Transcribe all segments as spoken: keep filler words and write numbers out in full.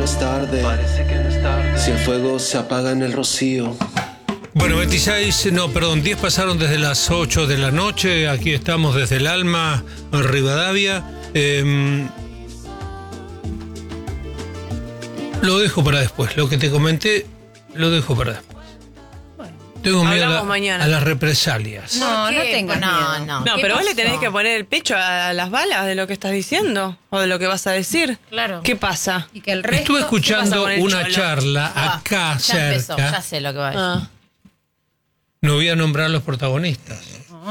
no es tarde. Parece que no es tarde. Si el fuego se apaga en el rocío. Bueno, veintiséis, no, perdón, diez pasaron desde las ocho de la noche. Aquí estamos desde el Alma, en Rivadavia. Eh, lo dejo para después. Lo que te comenté, lo dejo para después. Tengo miedo a, la, a las represalias. No, no tengo no, miedo. no. No, pero vos le tenés que poner el pecho a las balas de lo que estás diciendo o de lo que vas a decir. Claro. ¿Qué pasa? Y que el resto... Estuve escuchando con el una cholo? charla Ah, acá ya cerca. empezó, ya sé lo que va a decir. Ah. No voy a nombrar los protagonistas.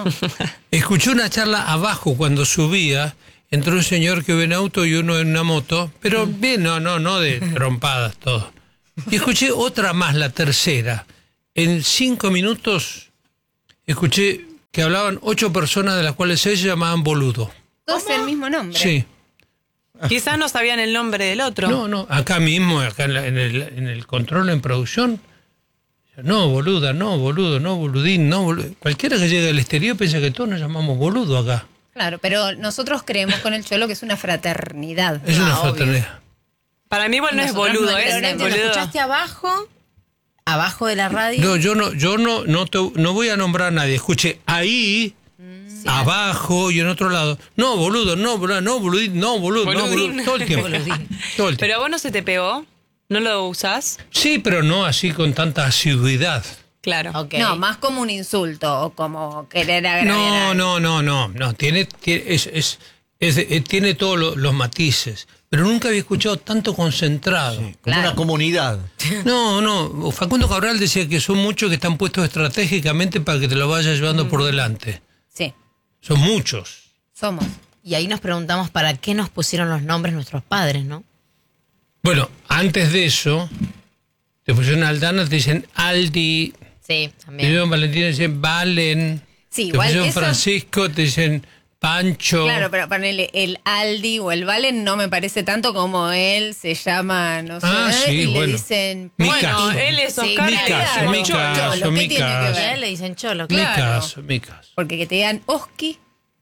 Escuché una charla abajo cuando subía. Entró un señor que iba en auto y uno en una moto. Pero bien, no, no, no de trompadas todo. Y escuché otra más, la tercera. En cinco minutos escuché que hablaban ocho personas, de las cuales seis se llamaban boludo. Todos el mismo nombre. Sí. Quizás no sabían el nombre del otro. No, no, acá mismo, acá en, la- en el, en el control, en producción. No, boluda, no, boludo, no, boludín, no, boludo. Cualquiera que llegue del exterior piensa que todos nos llamamos boludo acá. Claro, pero nosotros creemos con el Cholo que es una fraternidad. Es una Ah, obvio. fraternidad. Para mí igual no es Nosotros boludo, no es entendemos. ¿Lo boludo. escuchaste abajo? Abajo de la radio. No, yo no, yo no, no, te- no voy a nombrar a nadie. Escuché ahí, Sí. abajo y en otro lado. No, boludo, no, boludo, no, boludín, no, boludo, no, Boludín. boludo. Todo el tiempo. Boludín. Todo el tiempo. Pero a vos no se te pegó, no lo usás. Sí, pero no así con tanta asiduidad. Claro. Ok. No, más como un insulto o como querer agraviar. a No, alguien. no, no, no, no. Tiene, tiene, es, es, es- eh, tiene todos lo- los matices. Pero nunca había escuchado tanto concentrado. Como Claro. una comunidad. No, no. Facundo Cabral decía que son muchos que están puestos estratégicamente para que te lo vayas llevando por delante. Sí, Son muchos. somos. Y ahí nos preguntamos para qué nos pusieron los nombres nuestros padres, ¿no? Bueno, antes de eso, te pusieron Aldana, te dicen Aldi. Sí, Te también. pusieron Valentina, te dicen Valen. Sí, te igual pusieron eso- Francisco, te dicen Pancho. Claro, pero ponele el Aldi o el Valen no me parece tanto como él se llama, no sé, Ah, sí, y bueno. le dicen... Mi Bueno, caso. él es Sí, Oscar. mi y caso, es mi Cholo. caso, ¿qué mi tiene que caso. ver? Y a él le dicen cholo, Mi claro. caso, mi caso. Porque que te digan Oski,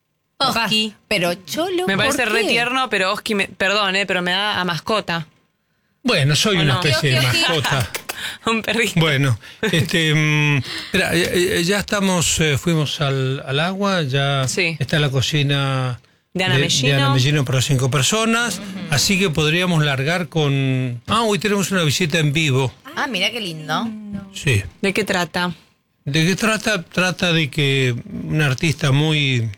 Oski. pero Cholo, Me ¿por parece re qué? tierno, pero Oski, me, perdón, eh, pero me da a mascota. Bueno, soy ¿O una no? especie de Oski, oski. mascota. Un perrito. Bueno, este, mm, espera, eh, eh, ya estamos, eh, fuimos al, al agua, ya Sí. está la cocina De Ana Mellino. Ana Mellino para cinco personas, así que podríamos largar con... Ah, hoy tenemos una visita en vivo. Ah, mira qué lindo. Sí. ¿De qué trata? ¿De qué trata? Trata de que un artista muy,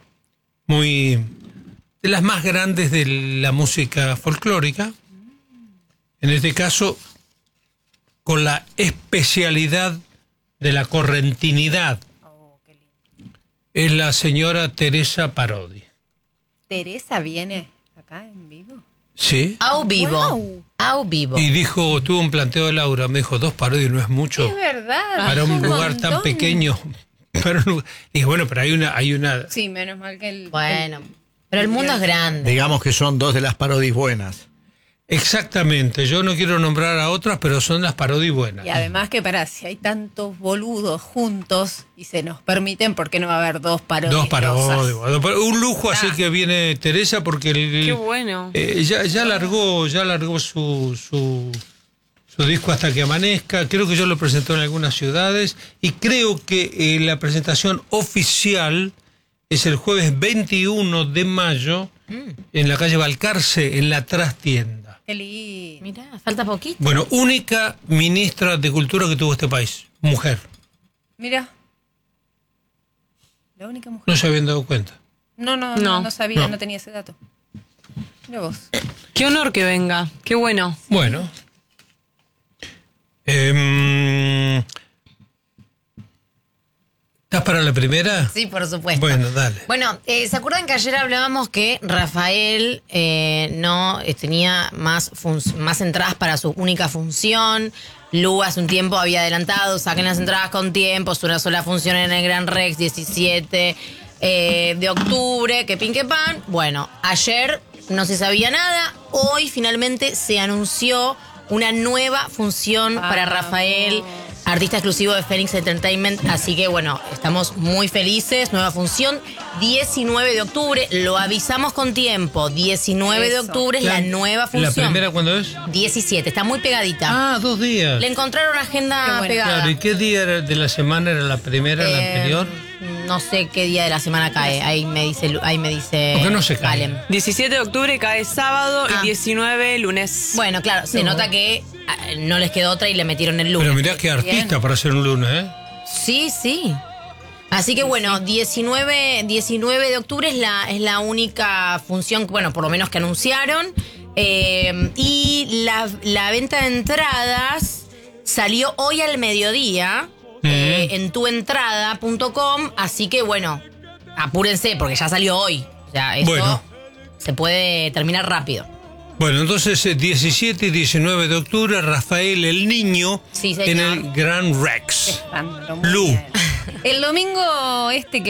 muy, de las más grandes de la música folclórica, en este caso, con la especialidad de la correntinidad, es la señora Teresa Parodi. Teresa viene acá en vivo. ¿Sí? Au vivo. Wow. Au vivo. Y dijo, tuvo un planteo de Laura, me dijo, dos Parodi no es mucho. Es verdad. Para es un lugar tan montón. pequeño. Pero, no- dije, bueno, pero hay una, hay una. Sí, menos mal que el... Bueno, pero el mundo es grande. Digamos que son dos de las parodias buenas. Exactamente, yo no quiero nombrar a otras, pero son las parodias buenas. Y además que para, si hay tantos boludos juntos y se nos permiten, ¿por qué no va a haber dos parodias? Dos parodias. Un lujo así Ah. que viene Teresa porque el- Qué bueno. eh, ya, ya largó, ya largó su, su, su disco Hasta que amanezca. Creo que yo lo presentó en algunas ciudades y creo que eh, la presentación oficial es el jueves veintiuno de mayo en la calle Balcarce, en la trastienda. Qué lindo. Mirá, falta poquito. Bueno, única ministra de Cultura que tuvo este país, mujer. Mira. La única mujer. No se habían dado cuenta. No, no, No. no, no sabía, No. no. tenía ese dato. Mira vos. Qué honor que venga. Qué bueno. Bueno. Em, ¿Estás para la primera? Sí, por supuesto. Bueno, dale. Bueno, eh, ¿se acuerdan que ayer hablábamos que Rafael eh, no eh, tenía más, fun- más entradas para su única función? Lu hace un tiempo había adelantado, saquen las entradas con tiempo, es una sola función en el Gran Rex, diecisiete eh, de octubre, que pin que pan. Bueno, ayer no se sabía nada, hoy finalmente se anunció una nueva función para Rafael Artista exclusivo de Phoenix Entertainment, así que bueno, estamos muy felices. Nueva función, diecinueve de octubre, lo avisamos con tiempo. diecinueve de Eso. octubre es la, La- nueva función. ¿La primera cuándo es? diecisiete, está muy pegadita. Ah, dos días. Le encontraron agenda Qué bueno. pegada. Claro, ¿y qué día era de la semana era la primera, la Eh, anterior? No sé qué día de la semana cae. Ahí me dice, Lu- ahí me dice. ¿Por qué no se cae? Valen. diecisiete de octubre cae sábado Ah. y diecinueve lunes. Bueno, claro, se No. nota que ah, no les quedó otra y le metieron el lunes. Pero mirá qué artista para hacer un lunes, ¿eh? Sí, sí. Así que bueno, diecinueve, diecinueve de octubre es la, es la única función, bueno, por lo menos que anunciaron. Eh, y la, la venta de entradas salió hoy al mediodía eh, en tuentrada punto com. Así que bueno, apúrense porque ya salió hoy. O sea, esto Bueno. se puede terminar rápido. Bueno, entonces eh, diecisiete y diecinueve de octubre, Rafael el Niño Sí, señor. en el Gran Rex. Escándalo, muy Lu. bien. El domingo este que